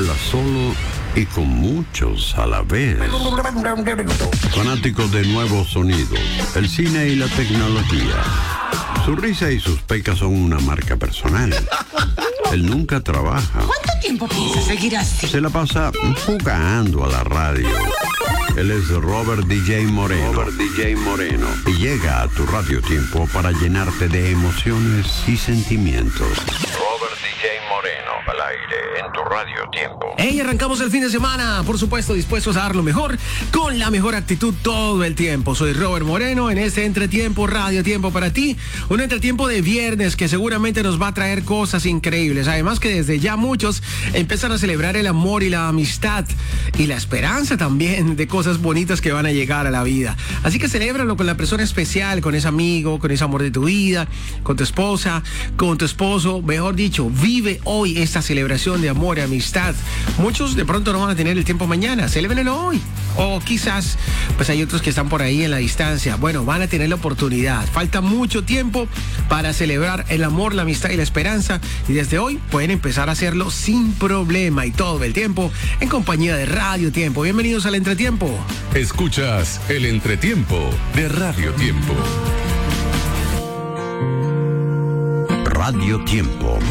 habla solo y con muchos a la vez. Fanático de nuevos sonidos, el cine y la tecnología. Su risa y sus pecas son una marca personal. Él nunca trabaja. ¿Cuánto tiempo piensa seguir así? Se la pasa jugando a la radio. Él es Robert DJ Moreno. Y llega a tu Radio Tiempo para llenarte de emociones y sentimientos. Robert DJ Moreno, al aire, en tu Radio Tiempo. Hey, arrancamos el fin de semana, por supuesto, dispuestos a dar lo mejor, con la mejor actitud todo el tiempo. Soy Robert Moreno en este Entretiempo, Radio Tiempo para ti. Un entretiempo de viernes que seguramente nos va a traer cosas increíbles. Además que desde ya muchos empiezan a celebrar el amor y la amistad y la esperanza también de cosas bonitas que van a llegar a la vida. Así que celébralo con la persona especial, con ese amigo, con ese amor de tu vida, con tu esposa, con tu esposo. Mejor dicho, vive hoy esta celebración de amor y amistad. Muchos de pronto no van a tener el tiempo mañana, celébrenlo hoy. O quizás, pues hay otros que están por ahí en la distancia. Bueno, van a tener la oportunidad. Falta mucho tiempo para celebrar el amor, la amistad y la esperanza. Y desde hoy pueden empezar a hacerlo sin problema y todo el tiempo en compañía de Radio Tiempo. Bienvenidos al Entretiempo. Escuchas el Entretiempo de Radio Tiempo. Radio Tiempo,